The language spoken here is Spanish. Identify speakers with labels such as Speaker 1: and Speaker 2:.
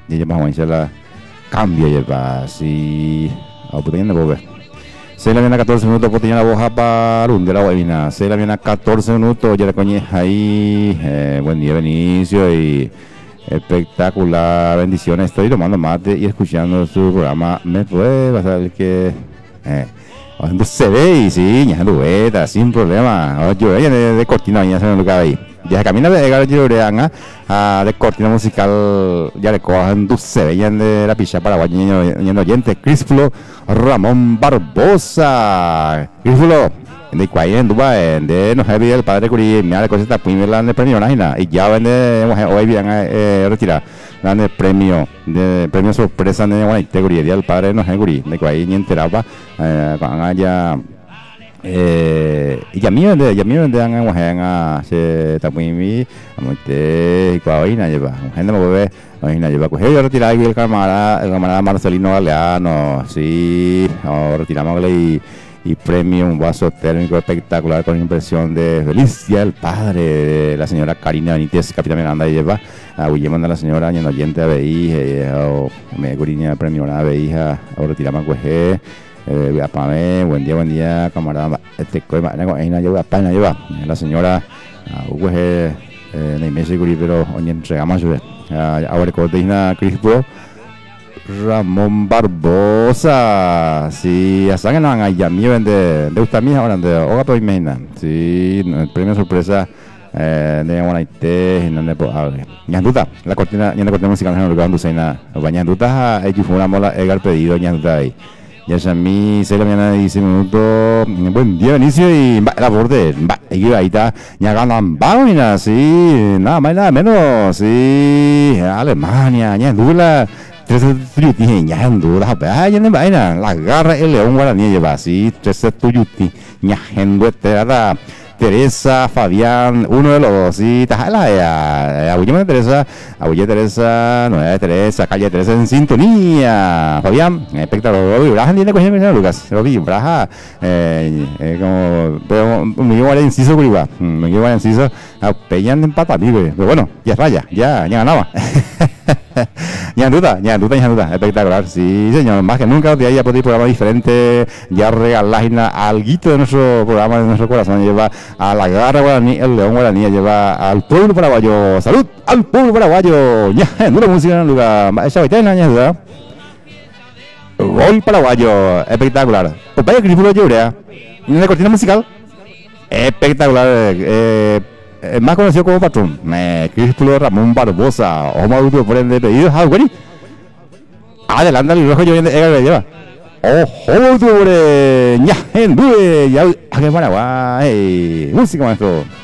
Speaker 1: y llevamos a la cambio lleva si a puta no puedo 6 la mañana 14 minutos pues tenía la boja para un de la webina 6 la mañana 14 minutos ya la coñé ahí buen día Benicio y espectacular bendiciones estoy tomando mate y escuchando su programa me puede pasar que cuando se ve y sí ya dueta sin problema yo ya de cortina ya se me lo cabe ahí ya camina de llegar yo de cortina musical ya le cojan se veían de la picha paraguaya yendo oyente Crisflo Ramón Barbosa Crisflo de cuál en Dubai de no heavy el padre curi me ha cosa primera de premio nada y ya vende hoy bien retirar el premio sorpresa de una categoría el padre no heavy de cuál ni enteraba cuando haya y ya mío de ang se tapimi amote cuaina lleva gente me bebe vaina lleva coger retirar el camarada Marcelino Galeano sí retiramos y premio un vaso térmico espectacular con impresión de Felicia el padre de la señora Karina Benítez capitán Miranda lleva a Guillermo la señora y en oyente a veí o me curiña premio a veí a retiramos coger buen día camarada este coima lleva pana lleva la señora Hugo Neymesi curi pero hoy entregamos ahora coteina Crispo Ramón Barbosa sí hasta que no hagan ya mi vende de usted misma ahora de hoga pues imagina sí el premio sorpresa de una ite en donde pues ya duda la cortina musical en el lugar donde se na bañan duda ellos fueron mola el pedido ya duda ahí ya es a mí 6 de la mañana 10 minutos buen día Benicio y la borde y ahí está ya ganan vamos sí nada más nada menos sí Alemania ya duda tres tuyuti ya duda ya no vaina la garra el león guaraní lleva así tres tuyuti ya gente Teresa, Fabián, uno de los dos, sí, tajala, abuye Teresa, nueva Teresa, calle Teresa en sintonía, Fabián, espectacular, Robi Braja, tiene cogido Lucas, Robi Braja, como, pero me llevo al inciso, a Peñan en pata, pero bueno, ya raya, ya ganaba. Ya duda, espectacular, sí señor, más que nunca, de ahí ya podéis programas diferentes, ya regaláis alguito de nuestro programa, de nuestro corazón, lleva a la garra guaraní, el león guaraní, lleva al pueblo paraguayo, salud al pueblo paraguayo, ya, dura música en el lugar, esa baitana, ya duda, gol paraguayo, espectacular, pues vaya Crispulo Llorea, una cortina musical, espectacular, más conocido como patrón, Crispulo Ramón Barbosa, o Maduro por el pedido, adelante el rojo yo lleva. Ojo, dure, ya, en dure, ya, a que Paraguay, música maestro.